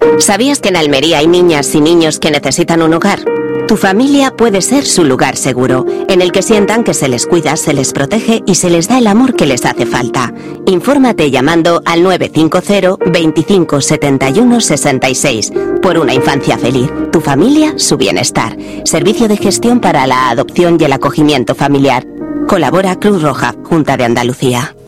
¿Sabías que en Almería hay niñas y niños que necesitan un hogar? Tu familia puede ser su lugar seguro, en el que sientan que se les cuida, se les protege y se les da el amor que les hace falta. Infórmate llamando al 950 25 71 66. Por una infancia feliz. Tu familia, su bienestar. Servicio de gestión para la adopción y el acogimiento familiar. Colabora Cruz Roja, Junta de Andalucía.